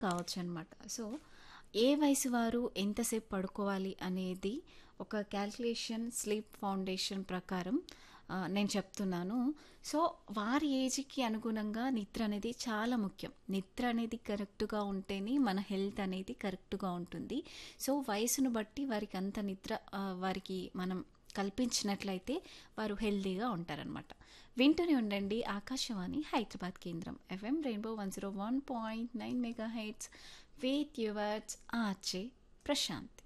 కావచ్చనమాట. So, ఏ వయసు వారు ఎంతసేపు పడుకోవాలి అనేది ఒక క్యాల్కులేషన్ స్లీప్ ఫౌండేషన్ ప్రకారం నేను చెప్తున్నాను. సో, వారి ఏజ్‌కి అనుగుణంగా నిద్ర అనేది చాలా ముఖ్యం. నిద్ర అనేది కరెక్ట్‌గా ఉంటేనే మన హెల్త్ అనేది కరెక్ట్‌గా ఉంటుంది. సో, వయసును బట్టి వారికి అంత నిద్ర వారికి మనం కల్పించినట్లయితే వారు హెల్తీగా ఉంటారనమాట. వింటూనే ఉండండి ఆకాశవాణి హైదరాబాద్ కేంద్రం FM rainbow 101.9 megahertz with yours RJ Prashanti.